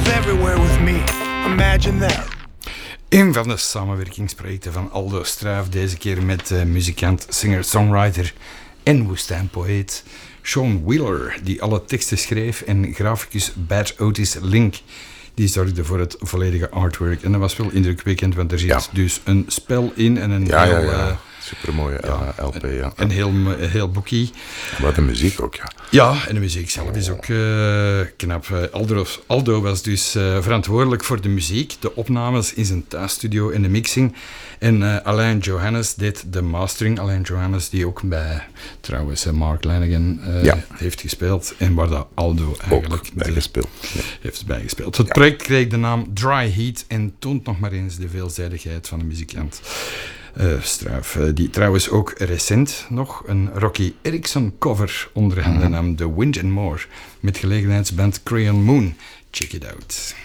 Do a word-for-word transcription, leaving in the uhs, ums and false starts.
was everywhere with me. Imagine that. Een van de samenwerkingsprojecten van Aldo Struijf, deze keer met uh, muzikant, singer, songwriter en woestijnpoëet Sean Wheeler, die alle teksten schreef, en graficus Bad Otis Link, die zorgde voor het volledige artwork. En dat was wel indrukwekkend, want er zit ja. dus een spel in en een ja, heel... Ja, ja. Uh, supermooie ja, L P, ja. Een heel, een heel boekie. Maar de muziek ook, ja. Ja, en de muziek zelf is ook uh, knap. Aldo, Aldo was dus uh, verantwoordelijk voor de muziek, de opnames in zijn thuisstudio en de mixing. En uh, Alain Johannes deed de mastering. Alain Johannes, die ook bij, trouwens, uh, Mark Lanegan uh, ja. heeft gespeeld. En waar dat Aldo eigenlijk ook bijgespeeld. Ja. heeft bijgespeeld. Het ja. project kreeg de naam Dry Heat en toont nog maar eens de veelzijdigheid van de muzikant. Uh, Struijf, uh, die trouwens ook recent nog een Rocky Erickson cover onder mm-hmm. de naam The Wind and More met gelegenheidsband Crayon Moon. Check it out.